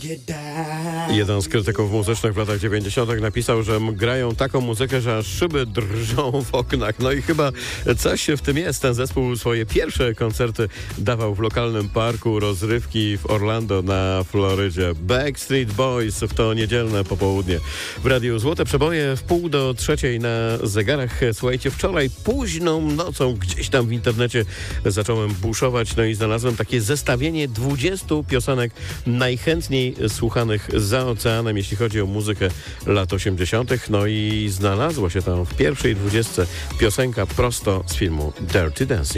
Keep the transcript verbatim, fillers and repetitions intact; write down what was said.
Jeden z krytyków muzycznych w latach dziewięćdziesiątych napisał, że grają taką muzykę, że aż szyby drżą w oknach. No i chyba coś w tym jest. Ten zespół swoje pierwsze koncerty dawał w lokalnym parku rozrywki w Orlando na Florydzie. Backstreet Boys w to niedzielne popołudnie. W Radiu Złote Przeboje w pół do trzeciej na zegarach. Słuchajcie, wczoraj późną nocą gdzieś tam w internecie zacząłem buszować, no i znalazłem takie zestawienie dwudziestu piosenek najchętniej słuchanych za oceanem, jeśli chodzi o muzykę lat osiemdziesiątych. No i znalazło się tam w pierwszej dwudziestce piosenka prosto z filmu Dirty Dancing.